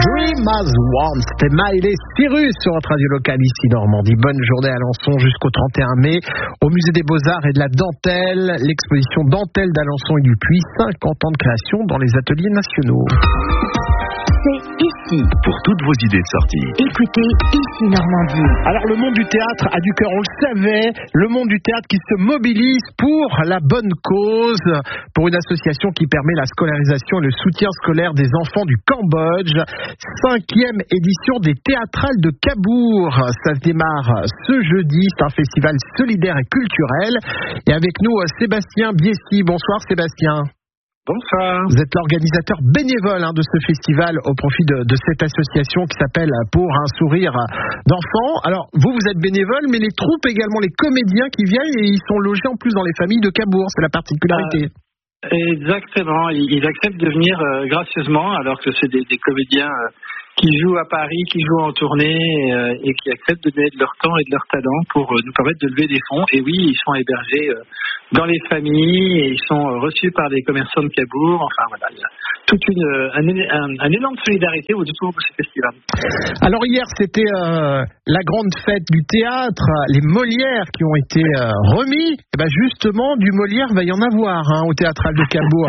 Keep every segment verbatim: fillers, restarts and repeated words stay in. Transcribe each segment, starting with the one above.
Dream as One, c'était Miley Cyrus sur notre radio locale ici Normandie. Bonne journée à Alençon jusqu'au trente et un mai. Au musée des Beaux-Arts et de la Dentelle, l'exposition Dentelle d'Alençon et du Puy, cinquante ans de création dans les ateliers nationaux. C'est ici. Pour toutes vos idées de sortie. Écoutez Ici Normandie. Alors le monde du théâtre a du cœur, on le savait, le monde du théâtre qui se mobilise pour la bonne cause, pour une association qui permet la scolarisation et le soutien scolaire des enfants du Cambodge. Cinquième édition des Théâtrales de Cabourg. Ça se démarre ce jeudi, c'est un festival solidaire et culturel. Et avec nous, Sébastien Biessy. Bonsoir Sébastien. Bonsoir. Vous êtes l'organisateur bénévole hein, de ce festival au profit de, de cette association qui s'appelle Pour un sourire d'enfant. Alors, vous, vous êtes bénévole, mais les troupes également, les comédiens qui viennent, et ils sont logés en plus dans les familles de Cabourg. C'est la particularité. Euh, exactement. Ils acceptent de venir euh, gracieusement, alors que c'est des, des comédiens euh, qui jouent à Paris, qui jouent en tournée euh, et qui acceptent de donner de leur temps et de leur talent pour euh, nous permettre de lever des fonds. Et oui, ils sont hébergés euh, dans les familles et ils sont euh, reçus par des commerçants de Cabourg. Enfin voilà, il y a toute une, un, un, un élan de solidarité autour de ce festival. Alors hier, c'était euh, la grande fête du théâtre, les Molières qui ont été euh, remis. Et ben justement, du Molière va y en avoir hein, au Théâtral de Cabourg.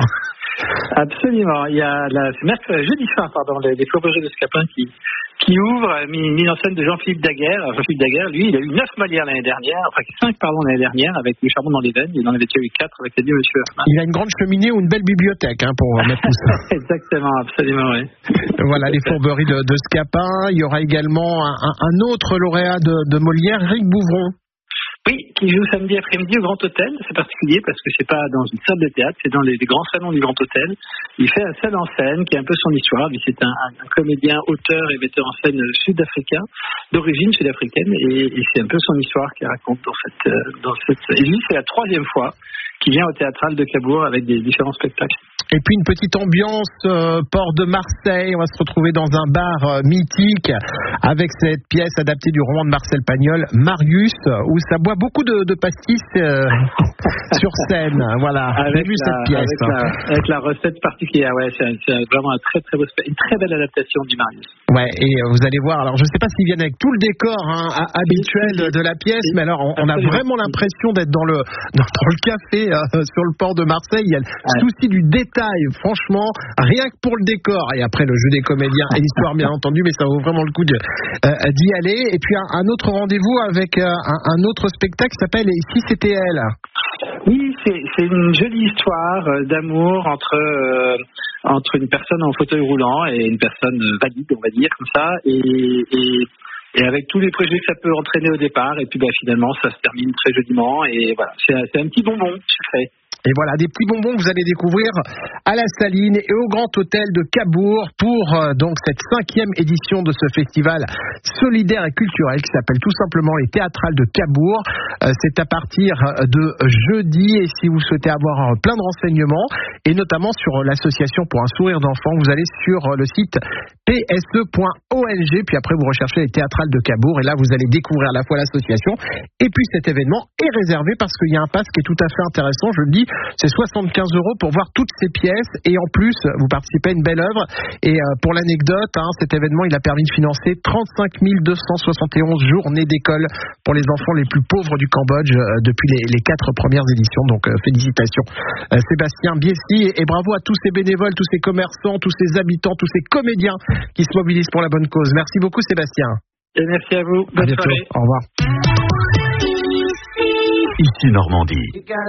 Absolument. Il y a la, c'est mercredi, jeudi soir, pardon, les, les Faubourgers de Scapin qui, qui ouvrent, mis, mis en scène de Jean-Philippe Daguerre. Jean-Philippe Daguerre, lui, il a eu neuf Molières l'année dernière, enfin cinq, pardon, l'année dernière, avec Le Charbon dans les veines. Il en avait déjà eu quatre avec Adieu Monsieur Hoffman. Il a une grande cheminée ou une belle bibliothèque, hein, pour mettre tout ça. Exactement, absolument, oui. Voilà, les Fourberies de, de Scapin. Il y aura également un, un autre lauréat de, de Molière, Rick Bouvron. Oui, qui joue samedi après-midi au Grand Hôtel. C'est particulier parce que c'est pas dans une salle de théâtre, c'est dans les, les grands salons du Grand Hôtel. Il fait un seul en scène qui est un peu son histoire. Lui, c'est un, un comédien, auteur et metteur en scène sud-africain, d'origine sud-africaine, et, et c'est un peu son histoire qu'il raconte dans cette, dans cette. Et lui, c'est la troisième fois qu'il vient au Théâtral de Cabourg avec des différents spectacles. Et puis une petite ambiance euh, port de Marseille. On va se retrouver dans un bar euh, mythique avec cette pièce adaptée du roman de Marcel Pagnol, Marius, où ça boit beaucoup de, de pastis euh, sur scène. Voilà, avec j'ai vu la, cette pièce. Avec, hein. la, avec la recette particulière. Ouais, c'est, c'est vraiment un très très beau, une très belle adaptation du Marius. Ouais, et euh, vous allez voir. Alors je ne sais pas s'ils viennent avec tout le décor hein, habituel de, de la pièce, mais alors on, on a vraiment l'impression d'être dans le dans, dans le café euh, sur le port de Marseille. Il y a le ouais. souci du détail. Franchement, rien que pour le décor et après le jeu des comédiens et l'histoire bien entendu, mais ça vaut vraiment le coup de, euh, d'y aller. Et puis un, un autre rendez-vous avec euh, un, un autre spectacle qui s'appelle Et si c'était elle. Oui, c'est, c'est une jolie histoire euh, d'amour entre euh, entre une personne en fauteuil roulant et une personne valide, on va dire comme ça, et, et Et avec tous les projets que ça peut entraîner au départ, et puis bah, finalement ça se termine très joliment, et voilà, c'est, c'est un petit bonbon sucré. Et voilà, des petits bonbons que vous allez découvrir à la Saline et au Grand Hôtel de Cabourg pour euh, donc cette cinquième édition de ce festival solidaire et culturel qui s'appelle tout simplement les Théâtrales de Cabourg. Euh, c'est à partir de jeudi, et si vous souhaitez avoir plein de renseignements, et notamment sur l'association Pour un sourire d'enfant, vous allez sur le site p s e point org, puis après vous recherchez les Théâtrales de Cabourg, et là vous allez découvrir à la fois l'association, et puis cet événement est réservé parce qu'il y a un pass qui est tout à fait intéressant, je le dis, c'est soixante-quinze euros pour voir toutes ces pièces, et en plus vous participez à une belle œuvre. Et euh, pour l'anecdote, hein, cet événement il a permis de financer trente-cinq mille deux cent soixante et onze journées d'école pour les enfants les plus pauvres du Cambodge euh, depuis les, les quatre premières éditions, donc euh, félicitations euh, Sébastien Biessy, et, et bravo à tous ces bénévoles, tous ces commerçants, tous ces habitants, tous ces comédiens qui se mobilisent pour la bonne cause. Merci beaucoup Sébastien. Et merci à vous. Bonne à bientôt. soirée. Au revoir. Ici Normandie.